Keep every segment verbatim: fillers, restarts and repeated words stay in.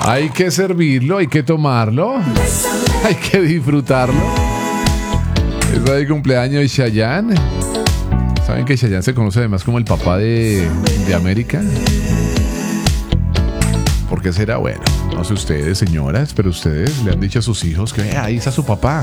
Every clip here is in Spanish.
Hay que servirlo, hay que tomarlo, hay que disfrutarlo. Es de cumpleaños de Chayanne. ¿Saben que Chayanne se conoce además como el papá de, de América? ¿Por qué será? Bueno, no sé ustedes, señoras, pero ustedes le han dicho a sus hijos que "Eh, ahí está su papá".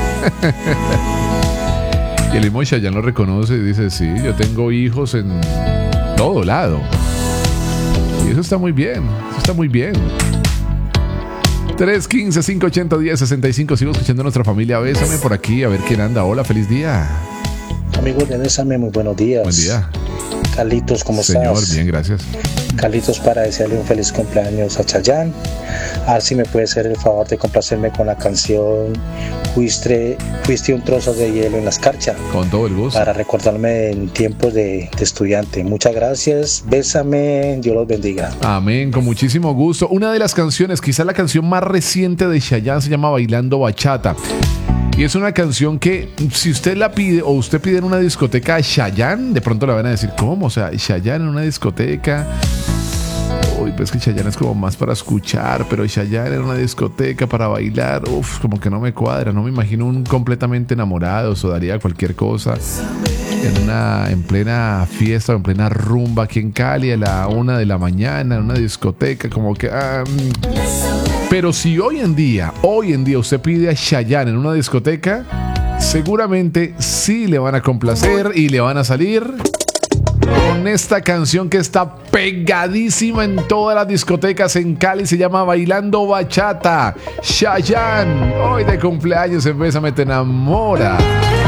Y el mismo Chayanne lo reconoce y dice, sí, yo tengo hijos en todo lado. Y eso está muy bien, eso está muy bien. tres uno cinco, cinco ocho cero, uno cero seis cinco. Sigo escuchando a nuestra familia. Bésame por aquí, a ver quién anda. Hola, feliz día. Amigos de Bésame, muy buenos días. Buen día. Carlitos, ¿cómo Señor, estás? Señor, bien, gracias. Carlitos, para desearle un feliz cumpleaños a Chayanne. A ver si me puede hacer el favor de complacerme con la canción Fuiste, fuiste un trozo de hielo en la escarcha. Con todo el gusto. Para recordarme en tiempos de, de estudiante. Muchas gracias. Bésame. Dios los bendiga. Amén, con muchísimo gusto. Una de las canciones, quizá la canción más reciente de Chayanne, se llama Bailando Bachata. Y es una canción que, si usted la pide o usted pide en una discoteca a Chayanne, de pronto le van a decir, ¿cómo? O sea, Chayanne en una discoteca. Uy, pues que Chayanne es como más para escuchar, pero Chayanne en una discoteca para bailar, uf, como que no me cuadra. No me imagino un completamente enamorado, o daría cualquier cosa. En una, en plena fiesta o en plena rumba aquí en Cali a la una de la mañana, en una discoteca, como que... Ah, pero si hoy en día, hoy en día usted pide a Chayanne en una discoteca, seguramente sí le van a complacer y le van a salir con esta canción que está pegadísima en todas las discotecas en Cali. Se llama Bailando Bachata. Chayanne, hoy de cumpleaños en Bésame te enamora.